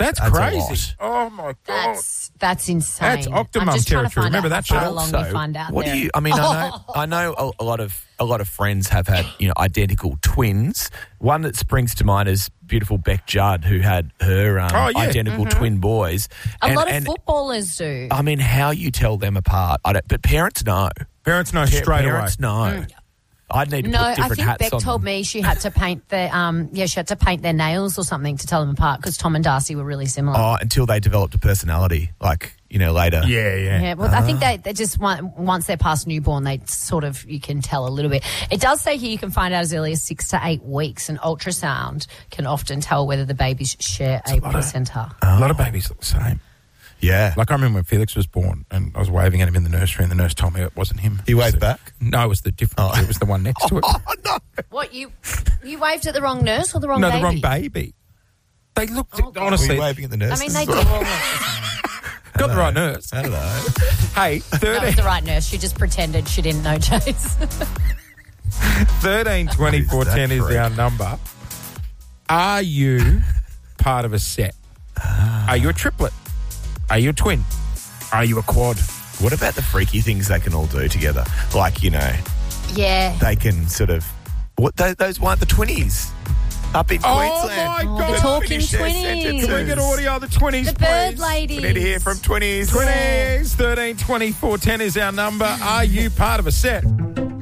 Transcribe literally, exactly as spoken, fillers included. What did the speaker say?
That's, That's a crazy. lot. Oh, my God. That's that's insane. That's Octomom I'm just trying to territory. find Remember out that how show? far along So, we find out what there. do you? I mean, I know, I know a, a lot of a lot of friends have had you know identical twins. One that springs to mind is beautiful Beck Judd, who had her um, Oh, yeah. identical Mm-hmm. twin boys. A And- lot of and, footballers do. I mean, how you tell them apart? I don't. But parents know. Parents know Pa- straight parents away. know. I'd need to No, put I different think hats Beck on told them. me she had to paint their um yeah she had to paint their nails or something to tell them apart because Tom and Darcy were really similar. Oh, until they developed a personality, like you know later. Yeah, yeah. Yeah, well, I think they, they just want, once they're past newborn, they sort of, you can tell a little bit. It does say here you can find out as early as six to eight weeks, and ultrasound can often tell whether the babies share a placenta. A lot of babies look the same. Yeah. Like I remember when Felix was born and I was waving at him in the nursery and the nurse told me it wasn't him. He waved So- back? No, it was the different. Oh. It was the one next to it. Oh no. What, you you waved at the wrong nurse or the wrong no, baby? the wrong baby. They looked, Oh, God. Were honestly, you waving at the I nurse? mean, they do all look the same. got the right nurse. I don't know. Hey, That was thirteen, the right nurse. She just pretended she didn't know Chase. thirteen twenty-four ten is freak? our number. Are you part of a set? Are you a triplet? Are you a twin? Are you a quad? What about the freaky things they can all do together? Like, you know, Yeah. they can sort of... What those, those weren't the twinnies up in Oh, Queensland. my Oh, God. the talking Finish their twinnies. sentences. Can we get audio of the twenties, The bird please? ladies. We need to hear from twinnies. twenties, thirteen twenty-four ten is our number. Are you part of a set?